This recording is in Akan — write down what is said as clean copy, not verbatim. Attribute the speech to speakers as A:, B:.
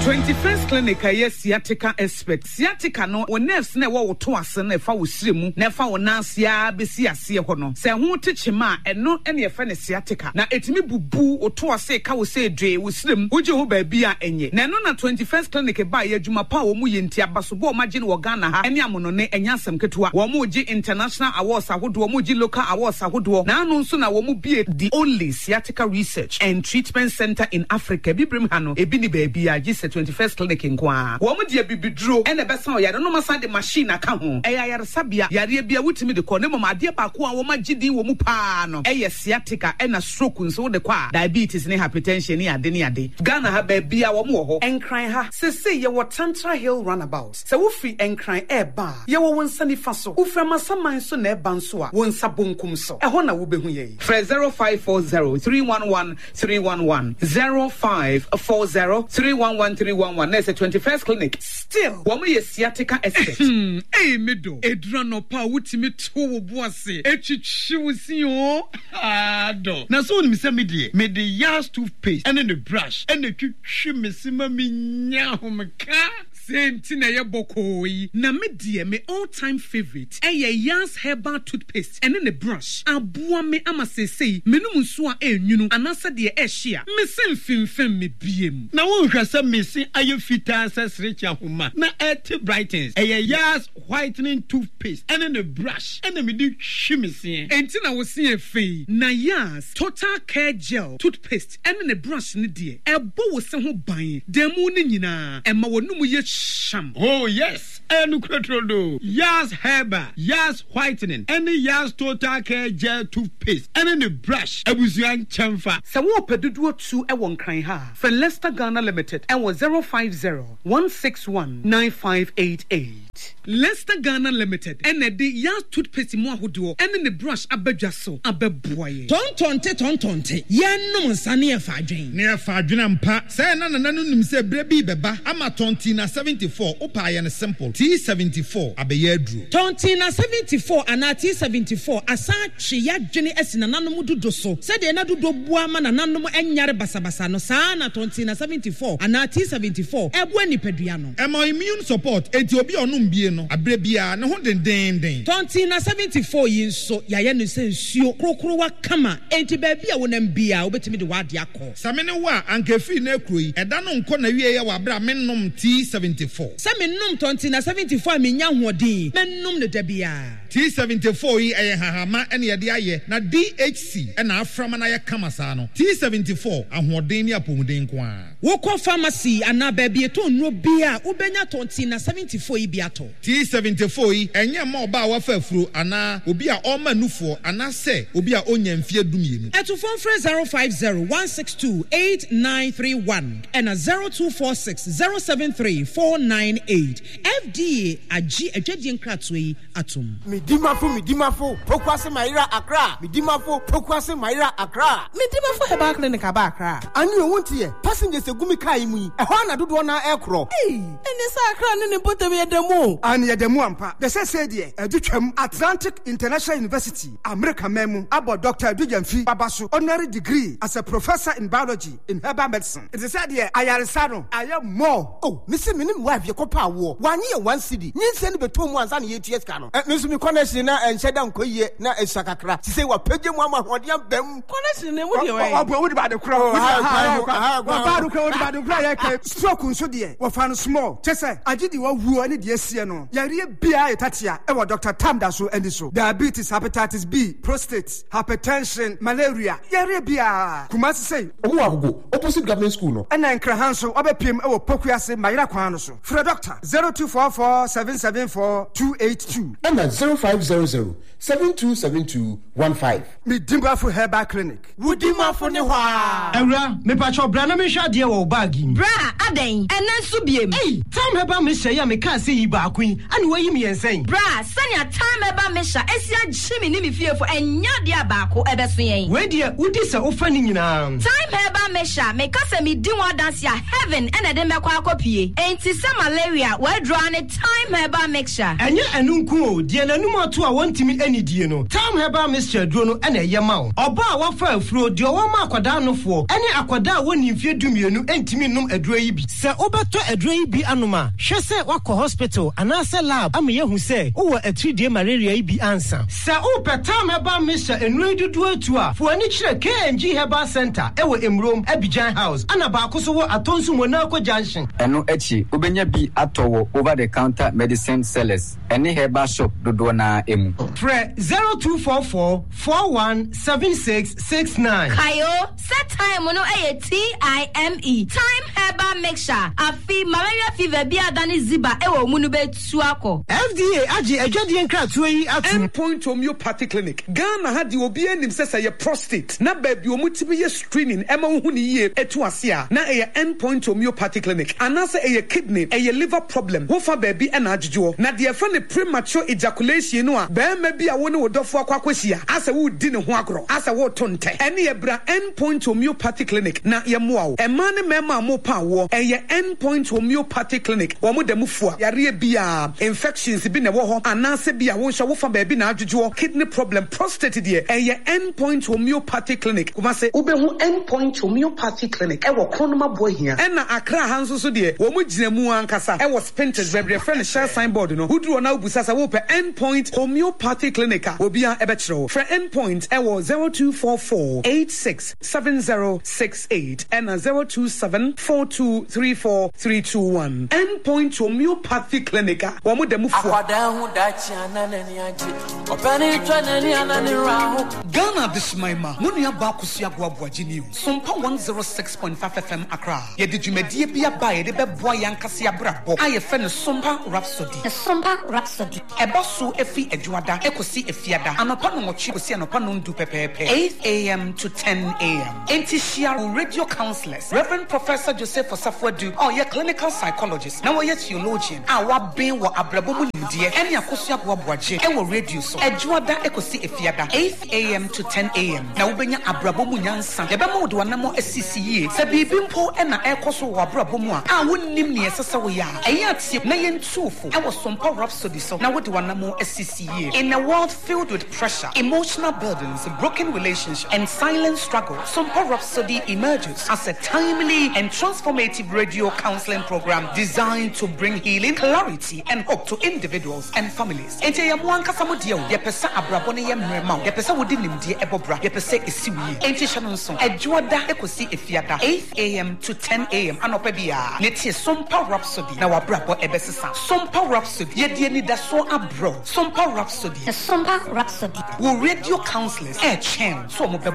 A: 21st Clinic yes sciatica expert. Sciatica no when nerves na wo to ase na fa wo siremu na fa wo nansia besi ase ho no. Se ho techima eno ene fa ne sciatica. Na etimi bubu o to ase ka wo se dwe wo siremu. Woje ho ba bia enye. Na no na 21st Clinic ba ye adwuma pa wo mu ye ntia baso bo ma gye no Ghana ha. Ene amono ne enya asem ketewa. Wo mu gye international awards ahodo, wo mu gye local awards ahodo. Na anu nso na wo mu bie the only sciatica research and treatment center in Africa. Bibrim ha no ebi ni ba bia gye 21st Clinic nkwa. Wo mu de bibidro ene besa o yare no masa de machine aka ho. Eya yare sabia yare bia wutimi de ko ne mama ade ba ko a wo magidi wo mu pa no. Eye sciatica ena stroke nso de kwa diabetes ne hypertension ne ade. Ghana ha ba bia wo mu ho. Enkran ha sese ye wo Tantra Hill runabout. Se wo free enkran eba ye wo wonsa nifa so. Wo fra masaman so na eba nso a wonsa bonkum so. Eho na wo behu ye. Fra 0540 311 311 0540 311 311. There's a 21st Clinic. Still, woman is sciatica expert. Hey, middle. Edra no pa wutimi to boase. Echichi wusi o. Do. Na so ni se me the Yas toothpaste and then the brush and the chichi mesima minya homeka. Same thing ye bokoi. Na me die me all-time favorite. Yas herbal toothpaste and then the brush. Abua me ama say menum nso a enyunu anasa de ehia. Me sem fimfem me biem. Na won hwasa me se aye fita sesrecha homa. Na et brightens. Yas whitening toothpaste and then the brush and then me do shimisi. Enti na wo se afei. Na Yas total care gel toothpaste and then the brush ni die. Ebo wo se ho ban. Demu ni nyina. Ema wonum ye sham. Oh yes. Enukratrodo. Yas herbal, Yas whitening, and the Yas total care gel toothpaste, and then the brush. Ebusuan chamfa. Sa wo pedudu 2 e won kan ha. For Leicester Ghana Limited, and was 050-161-9588. Leicester Ghana Limited, and the Yas toothpaste mo ahodo, and then the brush abedwaso abeboye. Tontonte. Yan no nsane e fadwen. Ne fadwen ampa. Say na nim se brebi beba. Ama tontina 74. Opa ye ne simple. T74 abeye adru. Tontina 74 ana T74 asa twe ya dwene asina nanom dodo so. Se de na dodo bua ma na nanom enyare basabasa no sa na tontina 74 ana T74 ebu nipadua no. Ema immune support enti obi onum bie no abrebia ne ho den. Tontina 74 yinso ya ye no sensuo krokro wa kama enti ba bia wonam bia obetimi de wade akọ. Samene wa ankefi na ekroyi eda no nko na wie ye wa bra mennom T74. Samennom tontina 74 menya hoɔden mennom ne dabia. T74 yi eye hahama ene ye de aye na DHC ena aframa na ye kama sa no. T74 ahoɔden ni apomuden ko a. Wokɔ pharmacy ana ba bia to nro bia ubenya tontina 74 yi bia to. T74 yi enye ma oba wa fa afuro ana obi a ɔma nufoɔ ana se obi a onya mfie dumienu. Eto phone 050-162-8931 and 0246-073-498. FDA agi adwadie nkratoi atom. Midimafo pokwase Maira Accra. Midimafo pokwase Maira Accra. Midimafo Herbal Clinic aba Accra. Ani owuntie passengers egumi kai mu yi. Ehwa na dodo na ekro. Ene sa Accra ne botem yedemu. Ani yedemu ampa. De se de edutwam Atlantic International University America memu abo Dr. Adujamfi Babaso honorary degree as a professor in biology in herbal medicine. It is said here ayaresa no ayam more. Oh, misi minim wife ye kopa wo. One year one city. Nyense ne beto mu ansa ne yeties ka no. Nso mi connection na enhyeda nkoyie na esakakra. Ti say wa page mu amahode ambam. Connection ne wo de we. Wo de ba de kra ho. Wa ba do kra wo de ba de kra ye ka. Stroke nso de. Wo fa no small. Chese agidi wa wuo ne de asie no. Yare bia etatia e wo Dr. Tamda so endi so. Diabetes, hepatitis B, prostate, hypertension, malaria. Yare bia. Kumasi say owo agogo opposite government school no. Ena nkra hanso obepiem e wo pokuase Mayira kwan no so. Fra doctor 0244-774-282
B: and 0500-727215.
C: Midimafo Herbal Clinic.
A: Wudimafo ne hwa.
D: Ewra, me pacho bra na me hwa de wo bag yi.
E: Bra, aden, enen so biem.
D: Hey, time Herbal me hwa ya me ka se yi ba akun, ani wayi me yensen.
E: Bra, sanya time Herbal me hwa, esia gyimi ni me fiefo enya de abako ebeso yen.
D: We de udi se ofa ni nyina.
E: Time Herbal me hwa, me ka se me di wa dance ya heaven ene de mekwa akopie. Enti se malaria, we draw ne time Herbal mixture.
D: Enye enu nku o, de nanu Enuma to a wontimi anidie no. Time heba Mr. Duro no ene ye ma wo. Oba a wafa afuro de o ma akwada no fo. Ene akwada a woni mfie dumienu entimi num aduro yi bi. Se obeto aduro yi bi anoma, hwe se wakọ hospital anase lab am ye hu se wo atridie malaria yi bi ansa. Se o pe time heba Mr. Enuri dudu atu a, fo ani kire KNG Herbal Center ewo Emrom Abidjan House. Ana ba akoso wo Atonsu Monaco Junction.
B: Eno echi obenya bi atowo over the counter medicine sellers. Any herbal shop dodo na emu.
D: Pre 0244 417669.
E: Kayo, set time no TIME. Time Herbal Mixture. Afi malaria fever bi adani ziba ewo munu be tuako.
D: FDA aji ejodi enkratu yi atu.
C: Endpoint Homeopathy Clinic. Ghana had the obi enim say say prostate. Na baby omutibi ye screening ema hu ni ye etu ase a. Na eye Endpoint Homeopathy Clinic. Anase eye kidney, eye liver problem. Wo fa baby ena adjujo. Na de fa ne premature ejaculation no a. Be ma bi a wo ne wodofo akwakwahia. Asa wo di ne ho agro. Asa wo tonte. Ene ye bra Endpoint Homeopathy Clinic. Na ye moa wo. Ema ne mema mo pa wo. Eye Endpoint Homeopathy Clinic. Wo mo dem fua. Yare bia infections bi ne wo ho. Anase bia wo hwa wo fa baby na adjujo. Kidney problem, prostate de. Eye Endpoint Homeopathy Clinic. Kuma se ubehu Endpoint Homeopathy Clinic. Ewo kronoma boy here. Ena Accra hanso so de. Wo mo gina mu ankasa. Ewo Spintex bebre friend share signboard no. Wudru na ubusasa wo pe Endpoint Homeopathy Clinic. Obia ebetro. For Endpoint ewo 0244 867068 and 0274234321. Endpoint Homeopathy Clinic. Wo mo dem fu. Ghana this maima. Munia ba kusia boaboaji new. Sompa 106.5 FM Accra. Ye di dwumadie bia ba ye de beboa yankase abrabo. Aye fe ne Sompa Rhapsody.
E: Sompa Rhapsody.
C: Eboso efi edwada ekosi efiada. Anopa no mochi kosi anopa no ndu pepepe. 8 a.m. to 10 a.m. Entishia radio counselors. Reverend Professor Joseph Osafwadu. Oh, ye clinical psychologist. Now ye theologian. Awa ben wo abrabo mu nimdie. Eni akosi aboaboaje. Ewo radio so. Edwada ekosi efiada. 8 a.m. to 10 a.m. Na ubenya abrabo mu nyansa. Yebema wo de wanamo asisiye. Se bibi mpo ena ekoso wo abrabo mu a. A wonnim ne esesa wo ya. Eya tie na ye ntufo. Ewo Sompa Rhapsody so. Na wo de wanamo asisiye. In a world filled with pressure, emotional burdens, broken relationships, and silent struggle, Sompa Rhapsody emerges as a timely and transformative radio counseling program designed to bring healing, clarity, and hope to individuals and families. Ente ya mwanka samudia ye pesa abrabone ye mrema ye pesa wodi nimdie ebobra ye pesa esiwie ente shanonso edwoda ekosi efiada 8 a.m. to 10 a.m. anopa bia netie Sompa Rhapsody na wabrabo ebesesa Sompa Rhapsody ye die ni daso abro Sompa Rhapsody
E: Sompa Rhapsody
C: wo radio counselors chen so mo